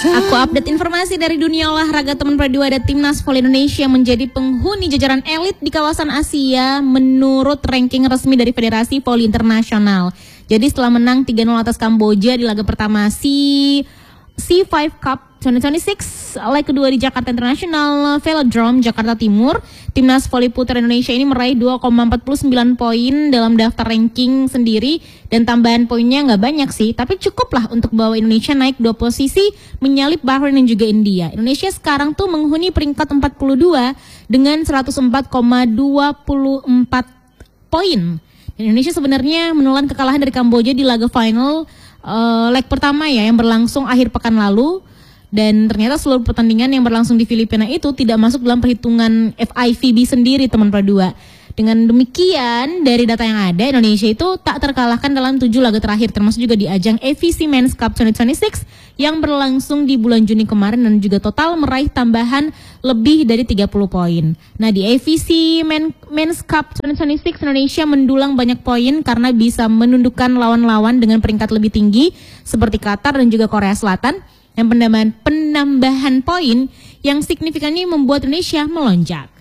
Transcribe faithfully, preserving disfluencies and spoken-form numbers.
Aku update informasi dari dunia olahraga teman Pradua. Ada timnas voli Indonesia menjadi penghuni jajaran elit di kawasan Asia menurut ranking resmi dari Federasi Voli Internasional. Jadi setelah menang tiga nol atas Kamboja di laga pertama si C lima Cup dua ribu dua puluh enam, leg kedua di Jakarta International Velodrome, Jakarta Timur, timnas voli putra Indonesia ini meraih dua koma empat sembilan poin dalam daftar ranking sendiri, dan tambahan poinnya nggak banyak sih, tapi cukup lah untuk bawa Indonesia naik dua posisi menyalip Bahrain dan juga India. Indonesia sekarang tuh menghuni peringkat empat puluh dua dengan seratus empat koma dua empat poin. Dan Indonesia sebenarnya menelan kekalahan dari Kamboja di laga final uh, leg pertama ya yang berlangsung akhir pekan lalu. Dan ternyata seluruh pertandingan yang berlangsung di Filipina itu tidak masuk dalam perhitungan F I V B sendiri teman Pradua. Dengan demikian dari data yang ada, Indonesia itu tak terkalahkan dalam tujuh laga terakhir, termasuk juga di ajang A V C Men's Cup dua ribu dua puluh enam yang berlangsung di bulan Juni kemarin, dan juga total meraih tambahan lebih dari tiga puluh poin. Nah, di A V C Men, Men's Cup dua ribu dua puluh enam Indonesia mendulang banyak poin karena bisa menundukkan lawan-lawan dengan peringkat lebih tinggi seperti Qatar dan juga Korea Selatan. Yang penambahan, penambahan poin yang signifikan ini membuat Indonesia melonjak.